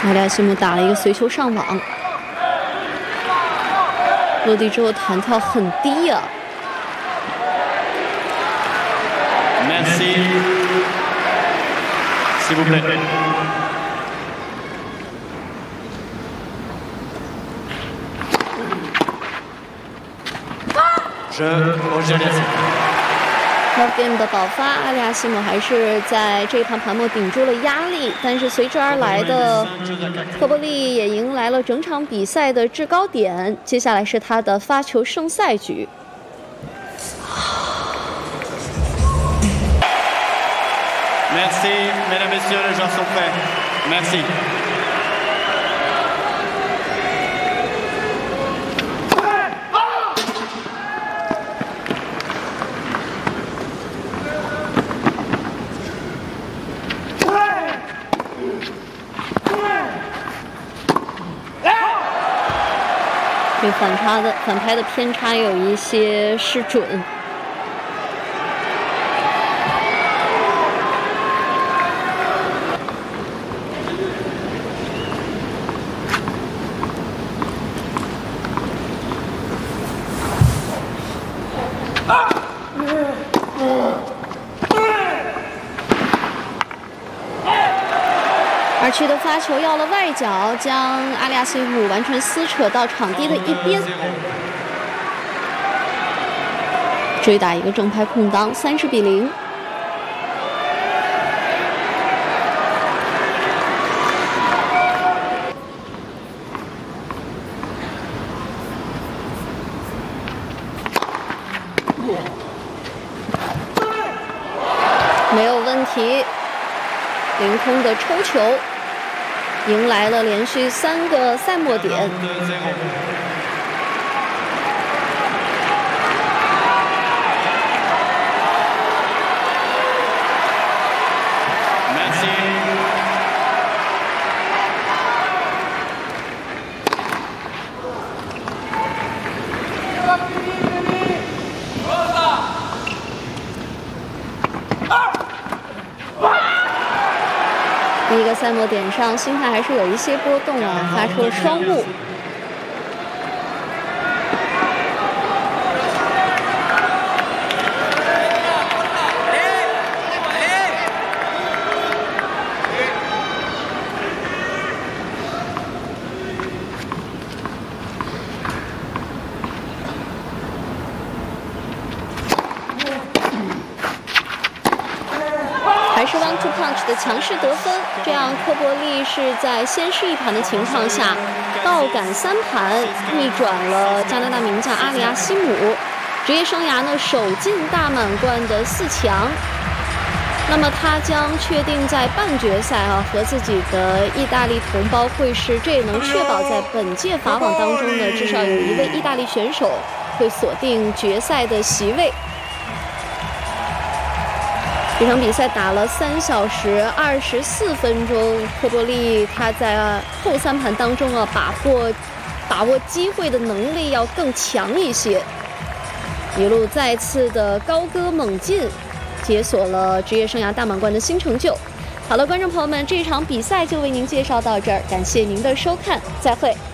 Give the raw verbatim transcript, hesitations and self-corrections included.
阿里亚西姆打了一个随球上网，落地之后弹跳很低呀、啊。 Merci. S'il vous plaît. Je Roger Love Game 的爆发，阿里亚西姆还是在这一盘盘末顶住了压力，但是随之而来的科波利也迎来了整场比赛的制高点。接下来是他的发球胜赛局。 Merci, mesdames, messieurs, les joueurs sont prêts. Merci. 对反差的反拍的偏差有一些失准。而去的发球要了外角，将阿里亚西姆完全撕扯到场地的一边，追打一个正拍空当，三十比零。没有问题，凌空的抽球。迎来了连续三个赛末点。第一个赛末点上，心态还是有一些波动啊，发出了双误。还是 one two punch 的强势得分，这样科波利是在先失一盘的情况下，倒赶三盘，逆转了加拿大名将阿里亚西姆，职业生涯呢首进大满贯的四强。那么他将确定在半决赛啊和自己的意大利同胞会师，这也能确保在本届法网当中呢，至少有一位意大利选手会锁定决赛的席位。这场比赛打了三小时二十四分钟，科波利他在后三盘当中啊，把握把握机会的能力要更强一些，一路再次的高歌猛进，解锁了职业生涯大满贯的新成就。好了，观众朋友们，这场比赛就为您介绍到这儿，感谢您的收看，再会。